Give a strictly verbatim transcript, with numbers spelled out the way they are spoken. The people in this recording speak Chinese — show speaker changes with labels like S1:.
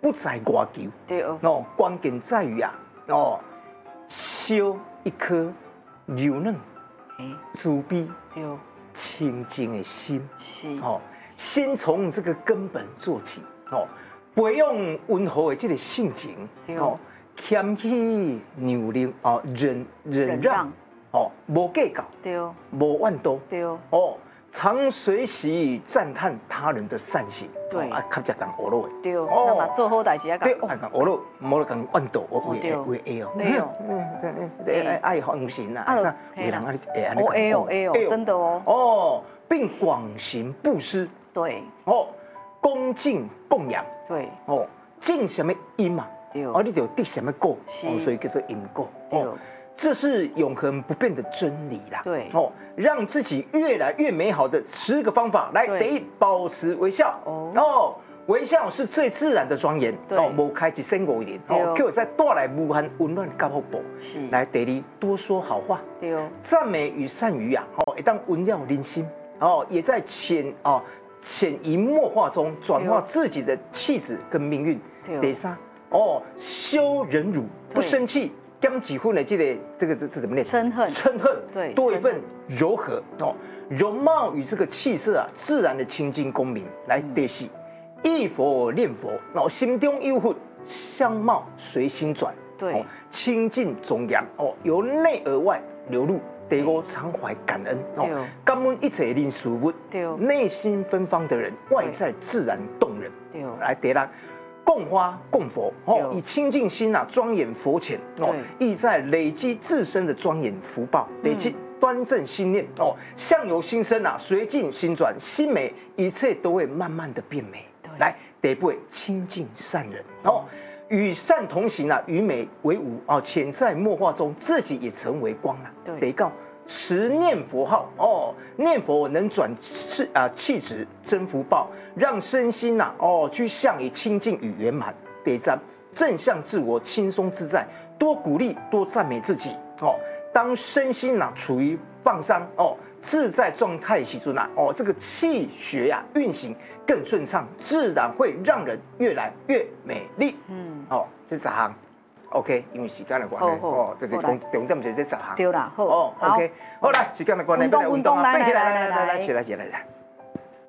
S1: 不在外求，
S2: 对哦，
S1: 哦，关键在于啊，哦，修一颗柔软、
S2: 哎，
S1: 慈悲、
S2: 对哦，
S1: 清净的心，
S2: 是，
S1: 哦，先从这个根本做起，哦，培养温和的这个性情，
S2: 对
S1: 哦，谦虚、柔韧，哦，忍忍
S2: 忍
S1: 让
S2: 让，
S1: 哦，无计较，
S2: 对哦，
S1: 无怨妒，
S2: 对哦，
S1: 哦，常随喜赞叹他人的善行，
S2: 对
S1: 哦啊，较只讲学落的，
S2: 对哦，那么做好代志啊，
S1: 对，哦，讲学落，无咧讲怨妒，我为
S2: 对
S1: 为 A 哦，
S2: 会哦
S1: 嗯，对对对，爱放心啊，
S2: 啊
S1: 啥，
S2: 嘿啦
S1: 为人啊，会安尼
S2: 哦
S1: 讲
S2: A 哦 A 哦，真的哦，
S1: 哦，并广行布施，
S2: 对
S1: 哦，恭敬供养，
S2: 对
S1: 哦，种什么因嘛，
S2: 对
S1: 哦，你就得什么果，
S2: 是
S1: 哦，所以叫做因果，
S2: 对
S1: 哦，这是永恒不变的真理啦。
S2: 对
S1: 哦，让自己越来越美好的十个方法，来，
S2: 对
S1: 第一，保持微笑，
S2: 哦
S1: 哦。微笑是最自然的庄严，
S2: 对
S1: 哦，无开一生五年，
S2: 对哦
S1: 哦，就在带来无限温暖甲福报。
S2: 是，
S1: 来，第二，多说好话，
S2: 对哦，
S1: 赞美与善语啊，哦，一旦温耀人心，哦，也在潜哦潜移默化中转化自己的气质跟命运。
S2: 对哦
S1: 第三，哦，修忍辱，不生气，减几分的这个这个这这怎么念？
S2: 嗔恨
S1: 嗔恨，
S2: 对
S1: 多一份柔和哦，容貌与这个气色啊，自然的清净公明。来，第四，忆佛念佛，哦，心中有佛，相貌随心转。
S2: 对
S1: 哦，清净中阳哦，由内而外流露。第五，常怀感恩
S2: 对哦
S1: 哦，感恩一切人事物。
S2: 对哦
S1: 内心芬芳的人，外在自然动人。
S2: 对哦
S1: 来，第六，供花供佛
S2: 对哦，
S1: 哦以清净心啊庄严佛前哦，意在累积自身的庄严福报。第七，端正心念哦，相由心生啊，随境心转，心美，一切都会慢慢的变美。来，第八，亲近善人哦，与善同行啊，与美为伍哦，潜在默化中，自己也成为光了。
S2: 对
S1: 得告持念佛号哦，念佛能转气啊气质增福报，让身心呐、啊、哦去向以清净与圆满。第三，正向自我，轻松自在，多鼓励，多赞美自己哦。当身心呐、啊、处于放松哦自在状态时阵啊哦，这个气血呀、啊、运行更顺畅，自然会让人越来越美丽。嗯，哦，这十项 OK， 因为时间的关系哦，就是讲重点就是这十项。
S2: 对啦，好，
S1: 哦 ，OK， 好来，时间的关系，
S2: 运动运动，来来来来
S1: 来来来，起来起来来。